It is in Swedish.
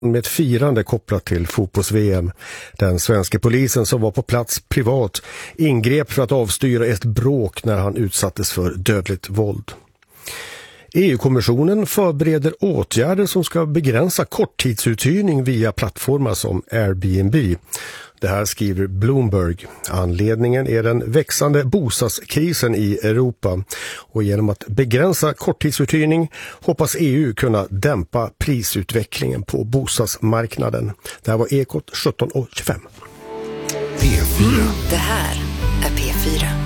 med ett firande kopplat till fotbolls-VM. Den svenska polisen som var på plats privat ingrep för att avstyra ett bråk när han utsattes för dödligt våld. EU-kommissionen förbereder åtgärder som ska begränsa korttidsuthyrning via plattformar som Airbnb. Det här skriver Bloomberg. Anledningen är den växande bostadskrisen i Europa. Och genom att begränsa korttidsuthyrning hoppas EU kunna dämpa prisutvecklingen på bostadsmarknaden. Det här var Ekot 17:25. P4. Det här är P4.